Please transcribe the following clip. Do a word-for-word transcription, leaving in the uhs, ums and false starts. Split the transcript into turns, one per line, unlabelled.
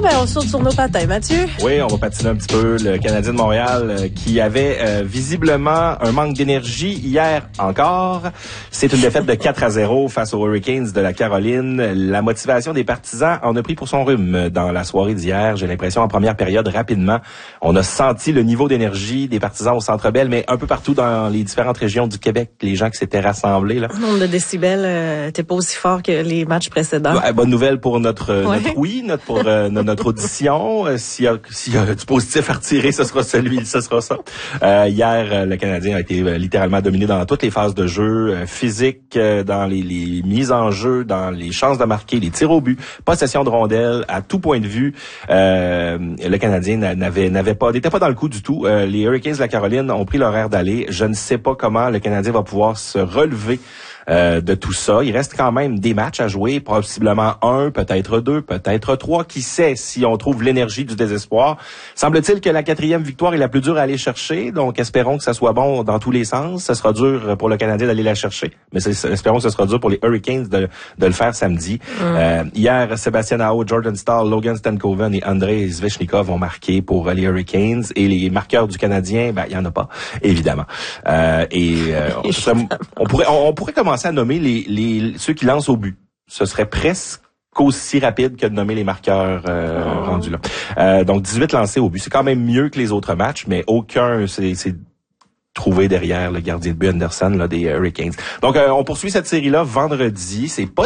ben, on saute sur nos patins, Mathieu.
Oui, on va patiner un petit peu. Le Canadien de Montréal euh, qui avait euh, visiblement un manque d'énergie hier encore. C'est une défaite de quatre à zéro face aux Hurricanes de la Caroline. La motivation des partisans en a pris pour son rhume dans la soirée d'hier. J'ai l'impression, en première période, rapidement, on a senti le niveau d'énergie des partisans au Centre Bell, mais un peu partout dans les différentes régions du Québec, les gens qui s'étaient rassemblés. Là.
Le nombre de décibels euh, n'était pas aussi fort que les matchs précédents.
Ouais, bonne nouvelle pour notre,
ouais.
notre oui, notre pour euh, notre audition. Euh, s'il y a s'il y a du positif à retirer, ce sera celui, ce sera ça. Euh, hier, euh, le Canadien a été euh, littéralement dominé dans toutes les phases de jeu, euh, physique, euh, dans les, les mises en jeu, dans les chances de marquer, les tirs au but, possession de rondelles, à tout point de vue. Euh, le Canadien n'avait n'avait pas, n'était pas dans le coup du tout. Euh, les Hurricanes de la Caroline ont pris leur air d'aller. Je ne sais pas comment le Canadien va pouvoir se relever Euh, de tout ça. Il reste quand même des matchs à jouer, possiblement un, peut-être deux, peut-être trois. Qui sait si on trouve l'énergie du désespoir. Semble-t-il que la quatrième victoire est la plus dure à aller chercher, donc espérons que ça soit bon dans tous les sens. Ce sera dur pour le Canadien d'aller la chercher, mais espérons que ce sera dur pour les Hurricanes de, de le faire samedi. Mm. Euh, hier, Sébastien Aho, Jordan Staal, Logan Stankoven et Andrei Svechnikov ont marqué pour les Hurricanes, et les marqueurs du Canadien, ben il y en a pas, évidemment. Euh, et euh, on, serait, on pourrait on, on pourrait commencer à nommer les, les ceux qui lancent au but. Ce serait presque aussi rapide que de nommer les marqueurs euh, oh. rendus là. Euh, donc dix-huit lancés au but, c'est quand même mieux que les autres matchs, mais aucun c'est, c'est trouvé derrière le gardien de but Anderson là, des Hurricanes. Donc euh, on poursuit cette série là vendredi. C'est pas